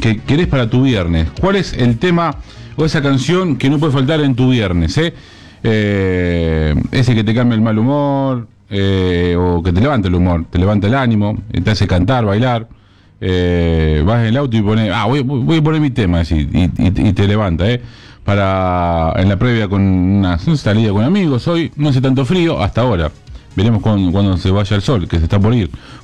que querés para tu viernes. ¿Cuál es el tema o esa canción que no puede faltar en tu viernes? Ese que te cambia el mal humor, o que te levanta el humor, te levanta el ánimo, te hace cantar, bailar. Vas en el auto y pones, voy a poner mi tema, y te levanta, para en la previa con una salida con amigos. Hoy no hace tanto frío hasta ahora. Veremos cuando se vaya el sol, que se está por ir.